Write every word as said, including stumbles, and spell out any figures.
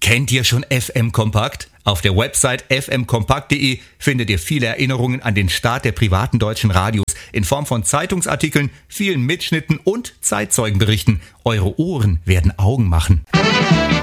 Kennt ihr schon F M Kompakt? Auf der Website f m kompakt punkt de findet ihr viele Erinnerungen an den Start der privaten deutschen Radios in Form von Zeitungsartikeln, vielen Mitschnitten und Zeitzeugenberichten. Eure Ohren werden Augen machen.